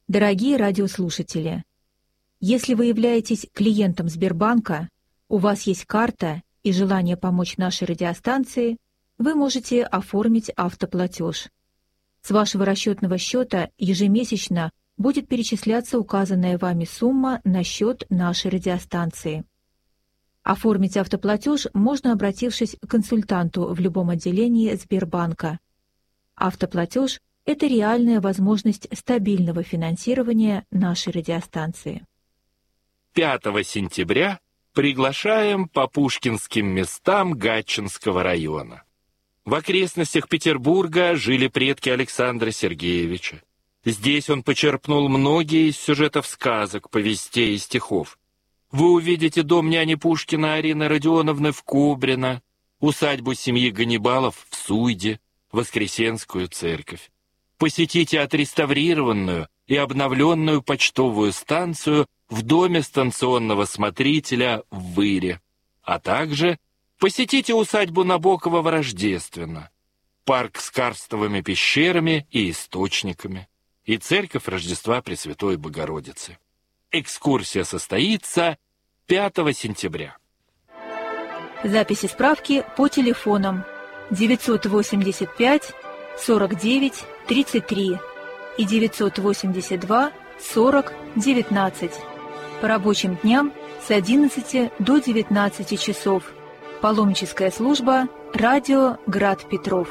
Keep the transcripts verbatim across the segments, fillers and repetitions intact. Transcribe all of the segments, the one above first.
Дорогие радиослушатели, если вы являетесь клиентом Сбербанка, у вас есть карта и желание помочь нашей радиостанции, вы можете оформить автоплатеж. С вашего расчетного счета ежемесячно будет перечисляться указанная вами сумма на счет нашей радиостанции. Оформить автоплатеж можно, обратившись к консультанту в любом отделении Сбербанка. Автоплатеж – это реальная возможность стабильного финансирования нашей радиостанции. пятого сентября приглашаем по пушкинским местам Гатчинского района. В окрестностях Петербурга жили предки Александра Сергеевича. Здесь он почерпнул многие из сюжетов сказок, повестей и стихов. Вы увидите дом няни Пушкина Арины Родионовны в Кобрино, усадьбу семьи Ганнибалов в Суйде, Воскресенскую церковь. Посетите отреставрированную и обновленную почтовую станцию в доме станционного смотрителя в Выре, а также посетите усадьбу Набокова в Рождественно, парк с карстовыми пещерами и источниками и церковь Рождества Пресвятой Богородицы. Экскурсия состоится пятого сентября. Записи справки по телефонам девятьсот восемьдесят пять сорок девять тридцать три и девятьсот восемьдесят два сорок девятнадцать. По рабочим дням с одиннадцати до девятнадцати часов. Паломническая служба «Радио Град Петров».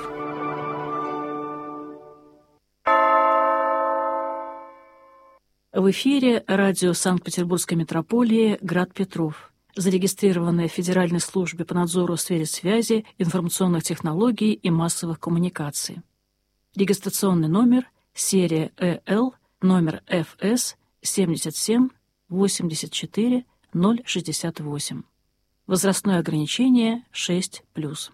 В эфире радио Санкт-Петербургской метрополии «Град Петров», зарегистрированное в Федеральной службе по надзору в сфере связи, информационных технологий и массовых коммуникаций. Регистрационный номер, серия Э Л, номер Ф С семьдесят семь восемьдесят четыре ноль шестьдесят восемь. Возрастное ограничение шесть плюс.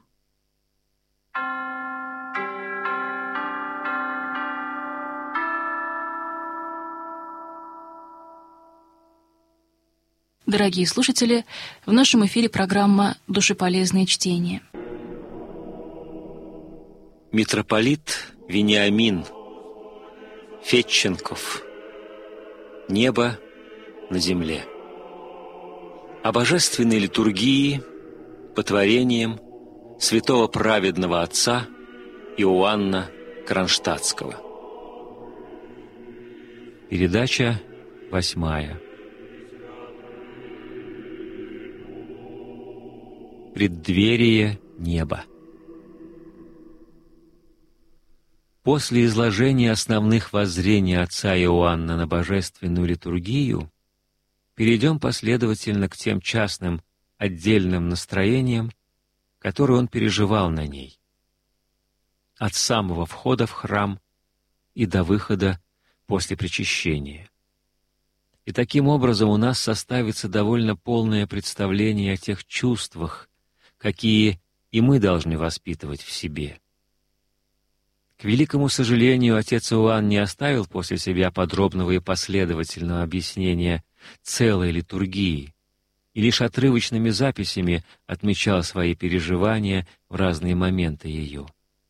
Дорогие слушатели, в нашем эфире программа «Душеполезные чтения». Митрополит Вениамин Федченков. Небо на земле. О божественной литургии по творениям святого праведного отца Иоанна Кронштадтского. Передача восьмая. Преддверие неба. После изложения основных воззрений отца Иоанна на божественную литургию перейдем последовательно к тем частным отдельным настроениям, которые он переживал на ней, от самого входа в храм и до выхода после причащения. И таким образом у нас составится довольно полное представление о тех чувствах, какие и мы должны воспитывать в себе. К великому сожалению, отец Иоанн не оставил после себя подробного и последовательного объяснения целой литургии и лишь отрывочными записями отмечал свои переживания в разные моменты ее.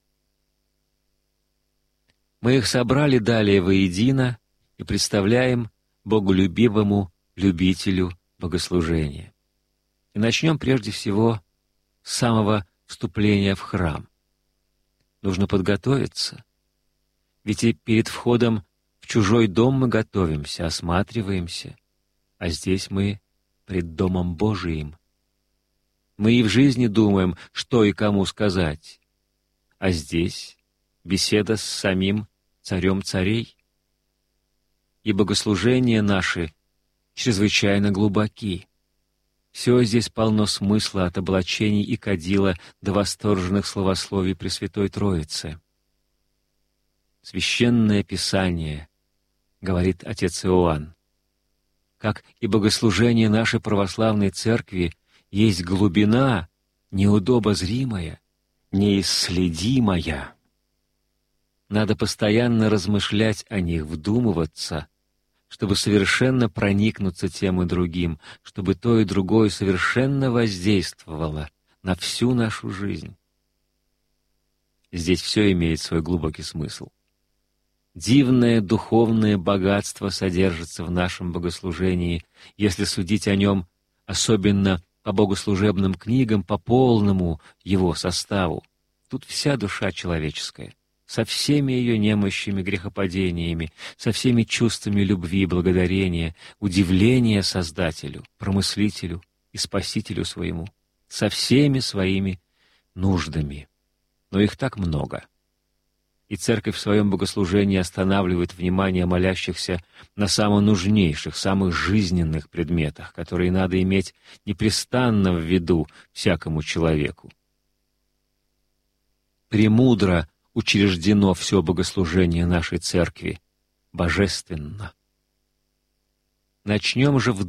Мы их собрали далее воедино и представляем боголюбивому любителю богослужения. И начнем прежде всего с самого вступления в храм. Нужно подготовиться, ведь и перед входом в чужой дом мы готовимся, осматриваемся, а здесь мы пред Домом Божиим. Мы и в жизни думаем, что и кому сказать, а здесь беседа с самим царем царей. И богослужения наши чрезвычайно глубоки. Все здесь полно смысла от облачений и кадила до восторженных словословий Пресвятой Троицы. Священное Писание, говорит отец Иоанн, как и богослужение нашей православной церкви, есть глубина, неудобозримая, неисследимая. Надо постоянно размышлять о них, вдумываться, чтобы совершенно проникнуться тем и другим, чтобы то и другое совершенно воздействовало на всю нашу жизнь. Здесь все имеет свой глубокий смысл. Дивное духовное богатство содержится в нашем богослужении, если судить о нем, особенно по богослужебным книгам, по полному его составу. Тут вся душа человеческая, со всеми ее немощами, грехопадениями, со всеми чувствами любви и благодарения, удивления Создателю, Промыслителю и Спасителю своему, со всеми своими нуждами. Но их так много. И Церковь в своем богослужении останавливает внимание молящихся на самых нужнейших, самых жизненных предметах, которые надо иметь непрестанно в виду всякому человеку. Премудро учреждено все богослужение нашей Церкви, божественно. Начнем же в